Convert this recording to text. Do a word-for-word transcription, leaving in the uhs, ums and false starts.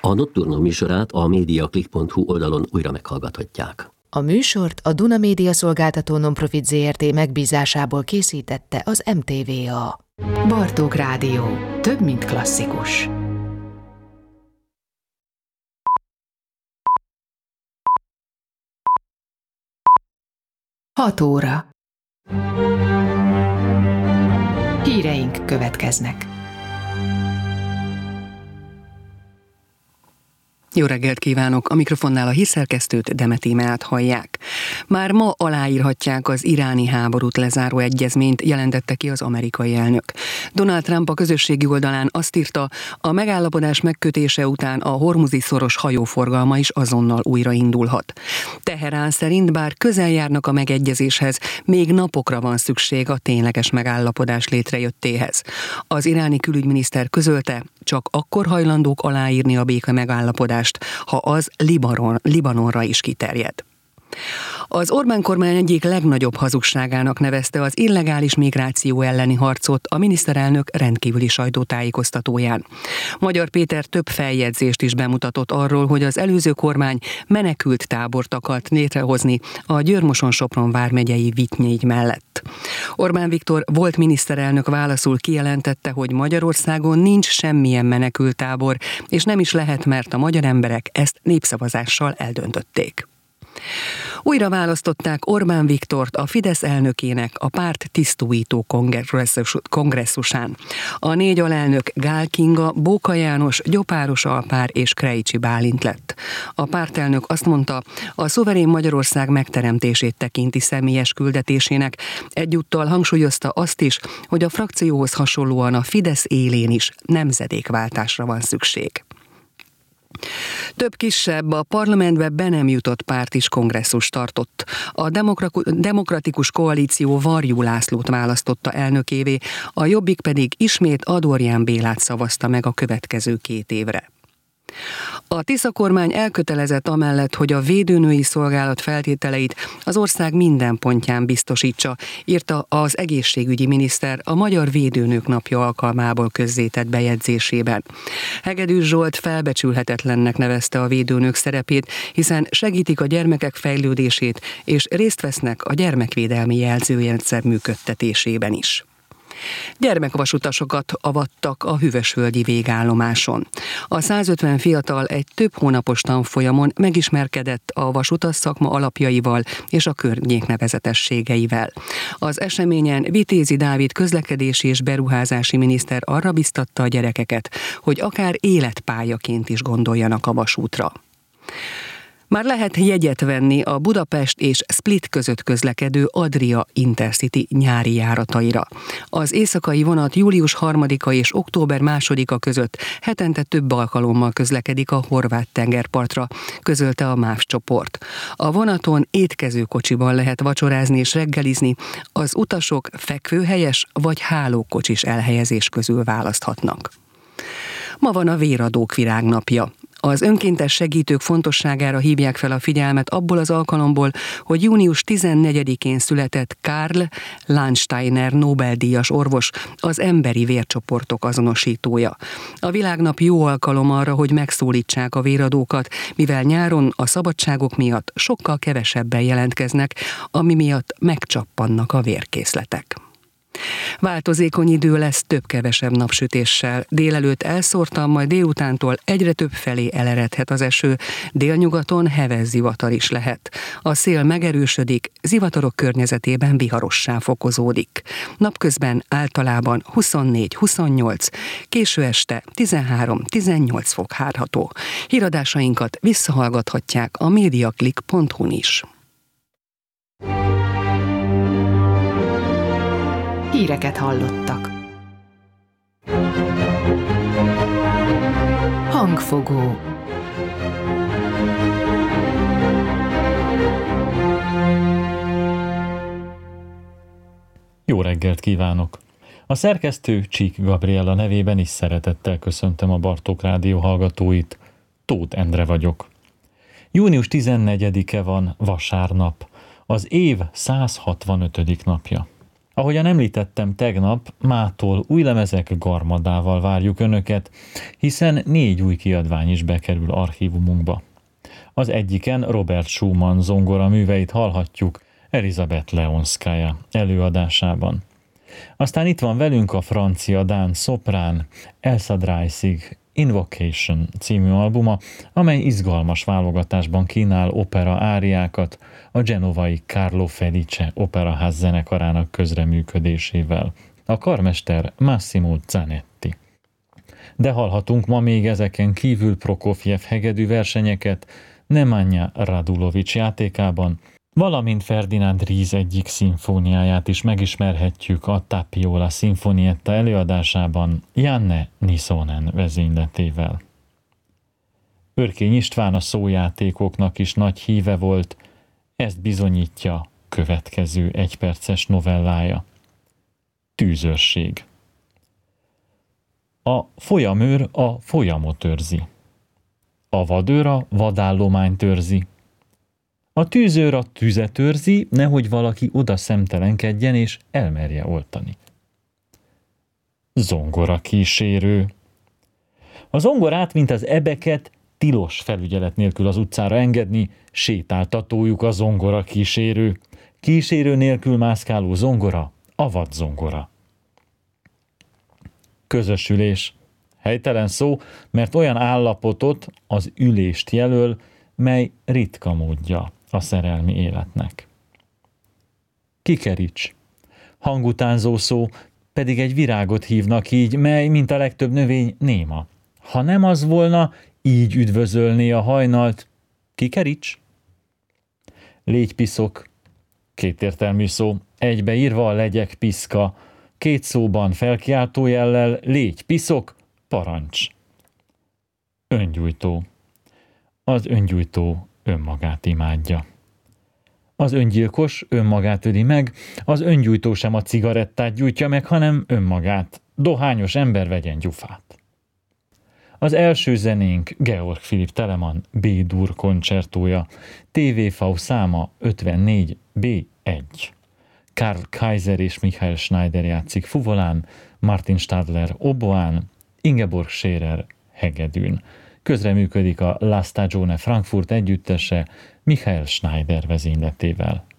A Nocturno műsorát a mediaclick pont hu oldalon újra meghallgathatják. A műsort a Duna Média Szolgáltató Nonprofit zé er té megbízásából készítette az em té vé á. Bartók Rádió. Több, mint klasszikus. Hat óra. Híreink következnek. Jó reggelt kívánok! A mikrofonnál a hírszerkesztőt, Demet Ímeát hallják. Már ma aláírhatják az iráni háborút lezáró egyezményt, jelentette ki az amerikai elnök. Donald Trump a közösségi oldalán azt írta, a megállapodás megkötése után a hormuzi szoros hajóforgalma is azonnal újraindulhat. Teherán szerint bár közel járnak a megegyezéshez, még napokra van szükség a tényleges megállapodás létrejöttéhez. Az iráni külügyminiszter közölte, csak akkor hajlandók aláírni a béke megállapodást, ha az Libanon, Libanonra is kiterjed. Az Orbán kormány egyik legnagyobb hazugságának nevezte az illegális migráció elleni harcot a miniszterelnök rendkívüli sajtótájékoztatóján. Magyar Péter több feljegyzést is bemutatott arról, hogy az előző kormány menekült tábort akart létrehozni a Győr-Moson-Sopron vármegyei Vitynégy mellett. Orbán Viktor volt miniszterelnök válaszul kijelentette, hogy Magyarországon nincs semmilyen menekült tábor, és nem is lehet, mert a magyar emberek ezt népszavazással eldöntötték. Újra választották Orbán Viktort a Fidesz elnökének a párt tisztújító kongresszus, kongresszusán. A négy alelnök Gál Kinga, Bóka János, Gyopáros Alpár és Krejcsi Bálint lett. A pártelnök azt mondta, a szuverén Magyarország megteremtését tekinti személyes küldetésének, egyúttal hangsúlyozta azt is, hogy a frakcióhoz hasonlóan a Fidesz élén is nemzedékváltásra van szükség. Több kisebb, a parlamentbe be nem jutott párt is kongresszus tartott. A Demokratikus Koalíció Varjú Lászlót választotta elnökévé, a Jobbik pedig ismét Adorján Bélát szavazta meg a következő két évre. A Tisza kormány elkötelezett amellett, hogy a védőnői szolgálat feltételeit az ország minden pontján biztosítsa, írta az egészségügyi miniszter a Magyar Védőnők Napja alkalmából közzétett bejegyzésében. Hegedűs Zsolt felbecsülhetetlennek nevezte a védőnők szerepét, hiszen segítik a gyermekek fejlődését, és részt vesznek a gyermekvédelmi jelzőrendszer működtetésében is. Gyermekvasutasokat avattak a hűvösvölgyi végállomáson. A százötven fiatal egy több hónapos tanfolyamon megismerkedett a vasutas szakma alapjaival és a környék nevezetességeivel. Az eseményen Vitézi Dávid közlekedési és beruházási miniszter arra biztatta a gyerekeket, hogy akár életpályaként is gondoljanak a vasútra. Már lehet jegyet venni a Budapest és Split között közlekedő Adria Intercity nyári járataira. Az éjszakai vonat július harmadika és október másodika között hetente több alkalommal közlekedik a horvát tengerpartra, közölte a MÁV csoport. A vonaton étkezőkocsiban lehet vacsorázni és reggelizni, az utasok fekvőhelyes vagy hálókocsis elhelyezés közül választhatnak. Ma van a Véradók Virágnapja. Az önkéntes segítők fontosságára hívják fel a figyelmet abból az alkalomból, hogy június tizennegyedikén született Karl Landsteiner Nobel-díjas orvos, az emberi vércsoportok azonosítója. A világnap jó alkalom arra, hogy megszólítsák a véradókat, mivel nyáron a szabadságok miatt sokkal kevesebben jelentkeznek, ami miatt megcsappannak a vérkészletek. Változékony idő lesz több-kevesebb napsütéssel. Délelőtt elszórtan, majd délutántól egyre több felé eleredhet az eső, délnyugaton heves zivatar is lehet. A szél megerősödik, zivatarok környezetében viharossá fokozódik. Napközben általában huszonnégy-huszonnyolc, késő este tizenhárom-tizennyolc fok várható. Híradásainkat visszahallgathatják a mediaclick pont hu-n is. Híreket hallottak. Hangfogó. Jó reggelt kívánok! A szerkesztő Csík Gabriella nevében is szeretettel köszöntöm a Bartók Rádió hallgatóit. Tóth Endre vagyok. június tizennegyedike van, vasárnap, az év száz hatvanötödik napja. Ahogyan említettem tegnap, mától új lemezek garmadával várjuk önöket, hiszen négy új kiadvány is bekerül archívumunkba. Az egyiken Robert Schumann zongora műveit hallhatjuk Elizabeth Leonskaya előadásában. Aztán itt van velünk a francia-dán szoprán Elsa Dreissig Invocation című albuma, amely izgalmas válogatásban kínál opera áriákat a genovai Carlo Felice operaház zenekarának közreműködésével. A karmester Massimo Zanetti. De hallhatunk ma még ezeken kívül Prokofjev hegedű versenyeket Nemanja Radulovics játékában, valamint Ferdinand Ries egyik szimfóniáját is megismerhetjük a Tapiola Sinfonietta előadásában Janne Nisonen vezényletével. Örkény István a szójátékoknak is nagy híve volt, ezt bizonyítja következő egyperces novellája. Tűzőrség. A folyamőr a folyamot őrzi. A vadőr a vadállományt őrzi. A tűzőr a tüzet őrzi, nehogy valaki oda szemtelenkedjen és elmerje oltani. Zongora kísérő. A zongorát, mint az ebeket, tilos felügyelet nélkül az utcára engedni, sétáltatójuk a zongora kísérő. Kísérő nélkül mászkáló zongora, a vadzongora. Közösülés. Helytelen szó, mert olyan állapotot, az ülést jelöl, mely ritka módja a szerelmi életnek. Kikerics. Hangutánzó szó, pedig egy virágot hívnak így, mely, mint a legtöbb növény, néma. Ha nem az volna, így üdvözölné a hajnalt. Kikerics. Légypiszok. Kétértelmű szó, egybeírva a legyek piszka. Két szóban felkiáltó jellel légypiszok, parancs. Öngyújtó. Az öngyújtó önmagát imádja. Az öngyilkos önmagát öli meg, az öngyújtó sem a cigarettát gyújtja meg, hanem önmagát. Dohányos ember vegyen gyufát. Az első zenénk Georg Philipp Telemann B-dur koncertója, té vé vé száma ötvennégy bé egy. Karl Kaiser és Michael Schneider játszik fuvolán, Martin Stadler oboán, Ingeborg Scherer hegedűn. Közreműködik a La Stagione Frankfurt együttese Michael Schneider vezényletével.